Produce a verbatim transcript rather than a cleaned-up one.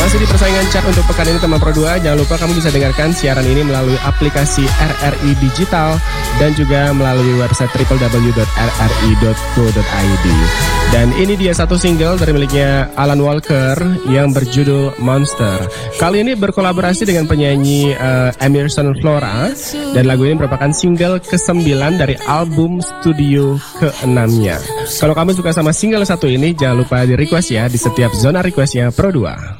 Masih di persaingan chart untuk pekan ini teman Pro dua. Jangan lupa kamu bisa dengarkan siaran ini melalui aplikasi R R I Digital dan juga melalui website w w w dot r r i dot co dot i d. Dan ini dia satu single dari miliknya Alan Walker yang berjudul Monster. Kali ini berkolaborasi dengan penyanyi uh, Emerson Flora, dan lagu ini merupakan single kesembilan dari album studio keenamnya. Kalau kamu suka sama single satu ini, jangan lupa di request ya di setiap zona requestnya Pro dua.